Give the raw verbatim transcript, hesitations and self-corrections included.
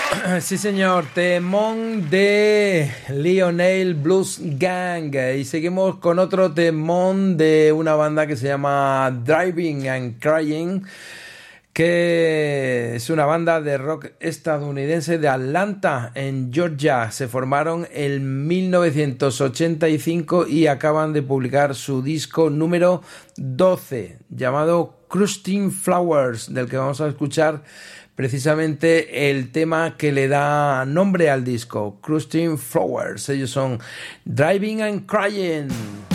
Sí, señor, temón de Lionel Blues Gang. Y seguimos con otro temón de una banda que se llama Driving and Crying, que es una banda de rock estadounidense de Atlanta, en Georgia. Se formaron en mil novecientos ochenta y cinco y acaban de publicar su disco número doce, llamado Crusting Flowers, del que vamos a escuchar precisamente el tema que le da nombre al disco, Crusting Flowers. Ellos son Driving and Crying.